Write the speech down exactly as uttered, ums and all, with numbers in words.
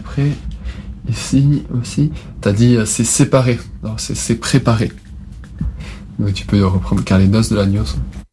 après, ici aussi, t'as dit euh, c'est séparé. Non, c'est c'est préparé. Donc tu peux reprendre car les noces de l'agneau sont